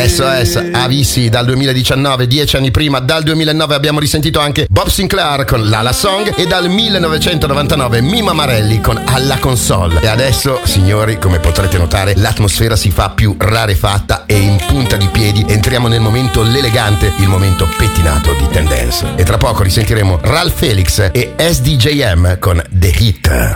SOS Avisi dal 2019, 10 anni prima. Dal 2009 abbiamo risentito anche Bob Sinclair con Lala Song e dal 1999 Mima Marelli con Alla Console. E adesso, signori, come potrete notare, l'atmosfera si fa più rarefatta e in punta di piedi entriamo nel momento l'elegante, il momento pettinato di Ten Dance. E tra poco risentiremo Ralph Felix e SDJM con The Hit.